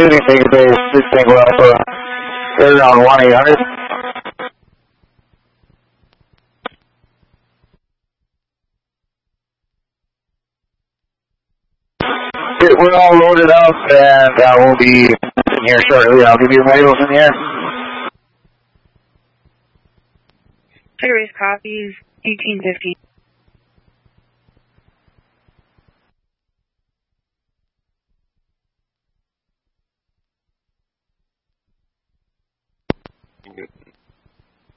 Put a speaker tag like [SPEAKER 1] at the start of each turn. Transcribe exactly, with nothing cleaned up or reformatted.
[SPEAKER 1] Shooting database, this thing will uh, get it on one eight hundred. We're all loaded up, and uh, we'll be in here shortly. I'll give you labels in here.
[SPEAKER 2] Figure copies, eighteen fifty.
[SPEAKER 3] Good.